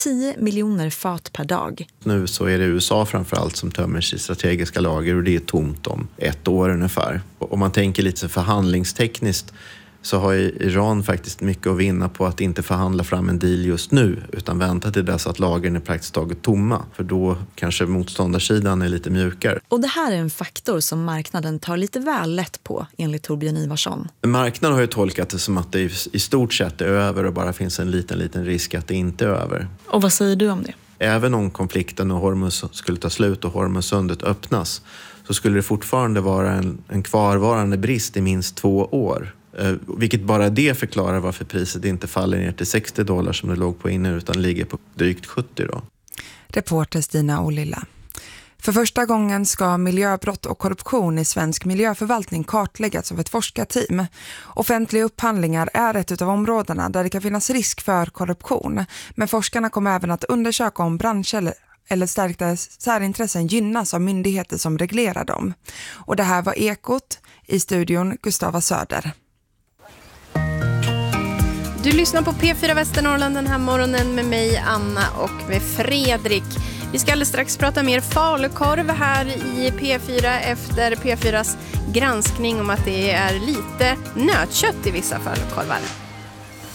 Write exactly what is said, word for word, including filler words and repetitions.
tio miljoner fat per dag. Nu så är det U S A framförallt som tömmer sig strategiska lager och det är tomt om ett år ungefär. Om man tänker lite förhandlingstekniskt så har Iran faktiskt mycket att vinna på att inte förhandla fram en deal just nu utan vänta till dess att lagren är praktiskt taget tomma. För då kanske motståndarsidan är lite mjukare. Och det här är en faktor som marknaden tar lite väl lätt på enligt Torbjörn Ivarsson. Marknaden har ju tolkat det som att det i stort sett är över och bara finns en liten, liten risk att det inte är över. Och vad säger du om det? Även om konflikten och Hormuz skulle ta slut och Hormuzsundet öppnas så skulle det fortfarande vara en, en kvarvarande brist i minst två år. Eh, vilket bara det förklarar varför priset inte faller ner till sextio dollar som det låg på innan utan ligger på drygt sjuttio då. Reporter Stina Olilla. För första gången ska miljöbrott och korruption i svensk miljöförvaltning kartläggas av ett forskarteam. Offentliga upphandlingar är ett av områdena där det kan finnas risk för korruption. Men forskarna kommer även att undersöka om branscher eller stärkta särintressen gynnas av myndigheter som reglerar dem. Och det här var Ekot, i studion Gustava Söder. Du lyssnar på P fyra Västernorrland den här morgonen med mig, Anna, och med Fredrik. Vi ska alldeles strax prata mer falukorv här i P fyra efter P fyras granskning om att det är lite nötkött i vissa falukorvar.